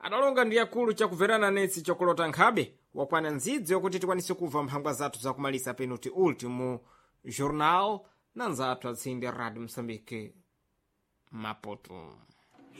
adalonga ndi yakulu chakuverana netsi chokolota nkhabe wakwana ndzidzi yokuti tikwanise kubva mphangwa zathu zakumalisa penuti ultimo jornal na nzathu atsindi radio Moçambique Maputo.